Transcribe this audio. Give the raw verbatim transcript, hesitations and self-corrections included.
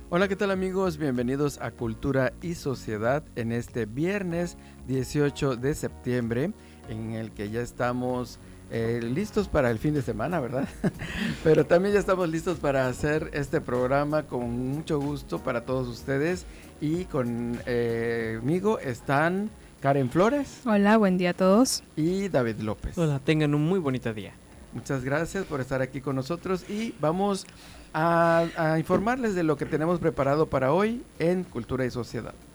Hola, ¿qué tal amigos? Bienvenidos a Cultura y Sociedad en este viernes dieciocho de septiembre, en el que ya estamos eh, listos para el fin de semana, ¿verdad? Pero también ya estamos listos para hacer este programa con mucho gusto para todos ustedes. Y conmigo eh, están Karen Flores. Hola, buen día a todos. Y David López. Hola, tengan un muy bonito día. Muchas gracias por estar aquí con nosotros y vamos a, a informarles de lo que tenemos preparado para hoy en Cultura y Sociedad.